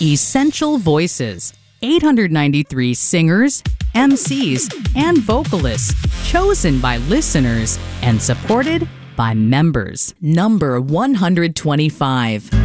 Essential Voices. 893 singers, MCs, and vocalists chosen by listeners and supported by members. Number 125.